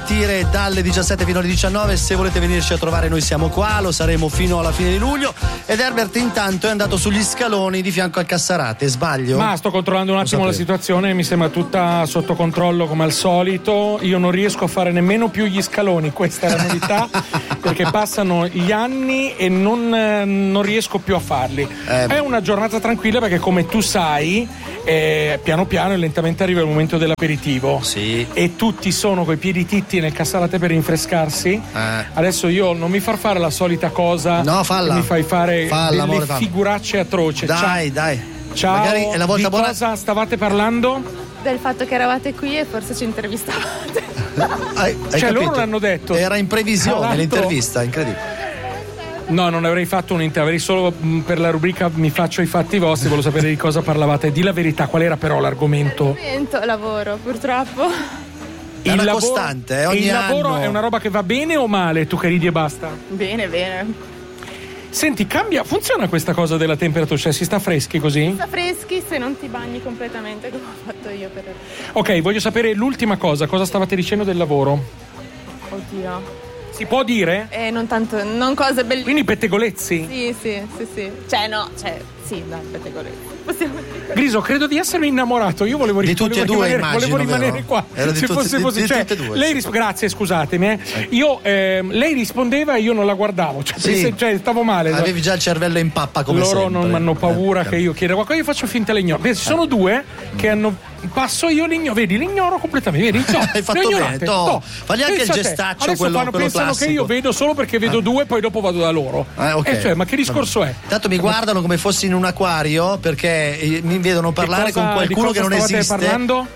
partire dalle 17 fino alle 19. Se volete venirci a trovare, noi siamo qua, lo saremo fino alla fine di luglio. Ed Herbert intanto è andato sugli scaloni di fianco al Cassarate, sbaglio? Ma sto controllando un attimo la situazione, mi sembra tutta sotto controllo come al solito. Io non riesco a fare nemmeno più gli scaloni, questa è la novità, perché passano gli anni e non riesco più a farli. È una giornata tranquilla perché, come tu sai, piano piano e lentamente arriva il momento dell'aperitivo. Sì. E tutti sono coi piedi titti nel Cassarate per rinfrescarsi. Adesso io non mi far fare la solita cosa. No, falla. Che mi fai fare delle figuracce atroci. Dai. Ciao. Magari è la volta buona. Cosa stavate parlando? Del fatto che eravate qui e forse ci intervistavate. Hai cioè capito? loro l'hanno detto. Era in previsione l'intervista, incredibile. No, non avrei fatto un'intervista, avrei solo per la rubrica mi faccio i fatti vostri, volevo sapere di cosa parlavate. Di la verità, qual era però l'argomento? Lavoro, purtroppo. È una costante, ogni il lavoro anno. È una roba che va bene o male? Tu che ridi e basta? Bene. Senti, funziona questa cosa della temperatura? Cioè si sta freschi così? Sta freschi se non ti bagni completamente come ho fatto io per... Ok, voglio sapere l'ultima cosa cosa stavate dicendo del lavoro? Oddio. Si può dire? Non tanto, non cose bellissime. Quindi pettegolezzi? Sì. Sì, dai, pettegolezzi. Possiamo dire. Griso, credo di essermi innamorato. Io volevo di tutti e due, immagino, volevo rimanere qua. Era di se tutti, fosse così, di cioè, tutte e due. lei grazie, scusatemi. Lei rispondeva e io non la guardavo. Cioè, stavo male. Avevi già il cervello in pappa come loro sempre. Non hanno paura che io chieda qualcosa. Io faccio finta l'ignoro. Ci sono due che hanno. Passo io l'ignoro, vedi, l'ignoro completamente. Vedi, hai fatto bene. Fagli anche il gestaccio, adesso quello pensano classico. che io vedo solo perché vedo due, poi dopo vado da loro. Okay. Cioè, ma che discorso è? Tanto mi guardano come fossi in un acquario perché mi vedono parlare con qualcuno che non esiste. Parlando?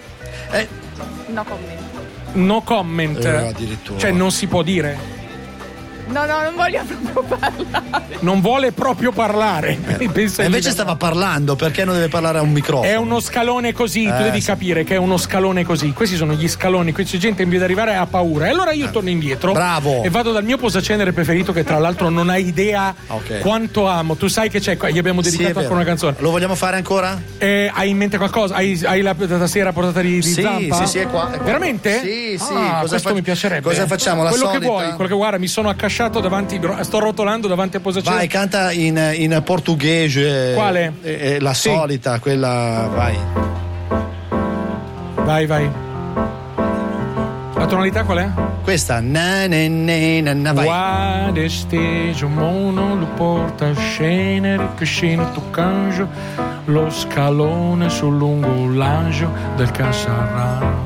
No comment. Addirittura. Cioè, non si può dire. No, non voglio proprio parlare. Non vuole proprio parlare. Invece stava parlando, perché non deve parlare a un microfono? È uno scalone così, tu devi capire che è uno scalone così. Questi sono gli scaloni, qui c'è gente invece di arrivare ha paura. E allora io torno indietro. Bravo. E vado dal mio posacenere preferito, che tra l'altro non hai idea quanto amo. Tu sai che c'è qua, gli abbiamo dedicato anche una canzone. Lo vogliamo fare ancora? Hai in mente qualcosa? Hai la tastiera portata di Zampa? Sì, è qua. Veramente? Sì. Questo mi piacerebbe. Cosa facciamo? La quello solita? che vuoi, quello che guarda, mi sono accasciato davanti, sto rotolando davanti a posacenere. Vai, canta in portoghese. Quale? La solita, quella, vai. Vai. La tonalità qual è? Questa, na, vai. Guarda esteja o mono lo porta scendere che scende tu canjo lo scalone sul lungo l'angio del Cassarate.